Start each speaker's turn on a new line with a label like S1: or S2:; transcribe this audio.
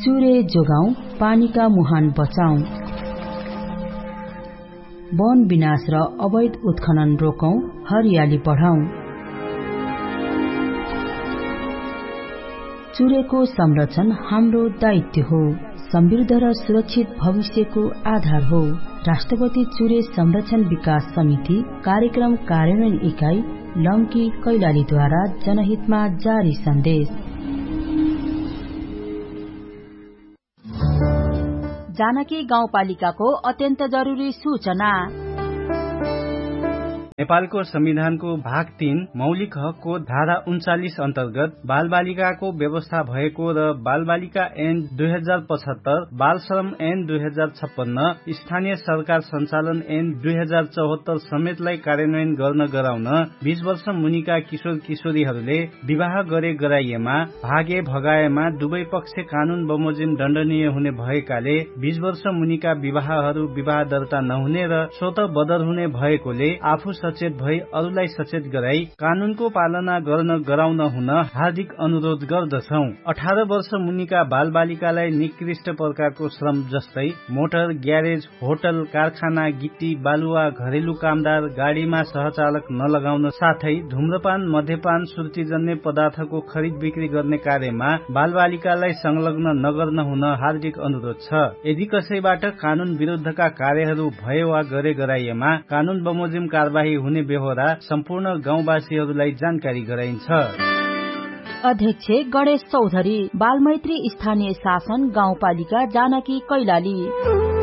S1: चुरे जोगाउँ, पानीका मुहान बचाउँ। वन विनाश र अवैध उत्खनन रोकौं, हरियाली बढाउँ। चुरेको संरक्षण हाम्रो दायित्व हो, समृद्ध र सुरक्षित भविष्यको आधार हो। राष्ट्रपति चुरे संरक्षण विकास समिति कार्यक्रम कार्यान्वयन इकाई लम्की कैलालीद्वारा जनहितमा जारी सन्देश। जानकी गाउँपालिकाको अत्यन्त जरुरी सूचना।
S2: नेपालको संविधानको भाग 3 मौलिक हकको धारा 39 अन्तर्गत बालबालिकाको व्यवस्था भएको र बालबालिका ऐन 2075, बाल श्रम ऐन 2056, स्थानीय सरकार सञ्चालन ऐन 2074 समेतलाई कार्यान्वयन गर्न गराउन 20 वर्ष मुनिका किशोर किशोरीहरूले विवाह गरे गराइएमा भागे भगाएमा दुवै पक्ष कानून बमोजिम दण्डनीय हुने भएकाले 20 वर्ष मुनिका विवाहहरू विवाह दर्ता नहुने र स्वतः बदर हुने भएकोले आफू सचेत भई अरूलाई सचेत गराई कानूनको पालना गर्न गराउन हुन हार्दिक अनुरोध गर्दछौं। 18 वर्ष मुनिका बाल बालिकालाई निकृष्ट प्रकारको श्रम जस्तै मोटर, ग्यारेज, होटल, कारखाना, गिट्टी, बालुवा, घरेलु कामदार, गाडीमा सहचालक नलगाउन साथै धूम्रपान, मध्यपान, सुर्तीजन्य पदार्थको खरिद बिक्री गर्ने कार्यमा बाल बालिकालाई संलग्न नगर्न हुन हार्दिक अनुरोध छ। यदि कसैबाट कानून विरुद्धका कार्यहरू भए वा गरे गराइएमा कानून बमोजिम कारबाही हुने बेहोरा सम्पूर्ण गाउँवासीहरूलाई जानकारी गराइन्छ।
S1: अध्यक्ष गणेश चौधरी, बालमैत्री स्थानीय शासन गाउँपालिका जानकी कैलाली।